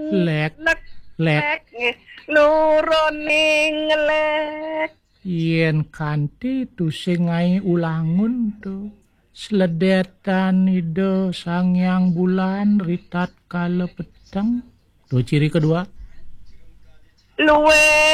lek lek lek lek nggih nuruning lek. yen kanthi tusingai ulangun tu sledetan ide sangyang bulan ritat kala petang. Tuh ciri kedua. Luwe